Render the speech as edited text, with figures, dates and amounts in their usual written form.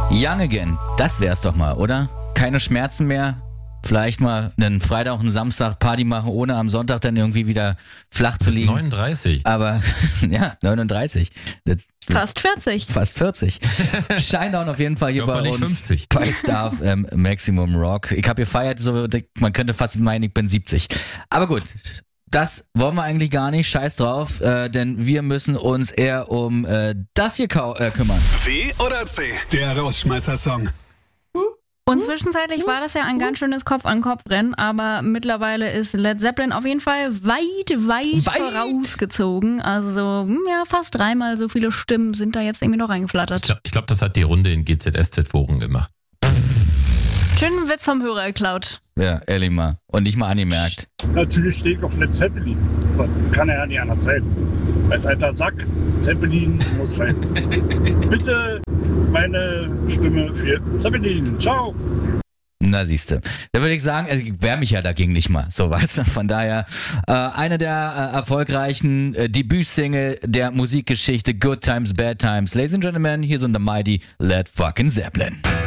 Young Again, das wär's doch mal, oder? Keine Schmerzen mehr. Vielleicht mal einen Freitag und einen Samstag Party machen, ohne am Sonntag dann irgendwie wieder flach zu liegen. 39. Aber, ja, 39. Fast 40. Fast 40. Shinedown auf jeden Fall hier bei uns 50. bei Star Maximum Rock. Ich habe gefeiert, so, man könnte fast meinen, ich bin 70. Aber gut, das wollen wir eigentlich gar nicht. Scheiß drauf, denn wir müssen uns eher um das hier kümmern. W oder C? Der Rausschmeißer-Song. Und zwischenzeitlich war das ja ein ganz schönes Kopf-an-Kopf-Rennen, aber mittlerweile ist Led Zeppelin auf jeden Fall weit vorausgezogen. Also ja, fast 3-mal so viele Stimmen sind da jetzt irgendwie noch reingeflattert. Ich glaube, das hat die Runde in GZSZ-Foren gemacht. Schönen Witz vom Hörer geklaut. Ja, ehrlich mal. Und nicht mal angemerkt. Natürlich stehe ich auf Led Zeppelin. Aber kann ja nicht anders sein. Als alter Sack, Zeppelin muss sein. Bitte meine Stimme für Zeppelin. Ciao. Na siehste. Da würde ich sagen, ich wehre mich ja dagegen nicht mal. So, weißt du, von daher eine der erfolgreichen Debütsingle der Musikgeschichte, Good Times, Bad Times. Ladies and Gentlemen, hier sind the mighty Led fucking Zeppelin.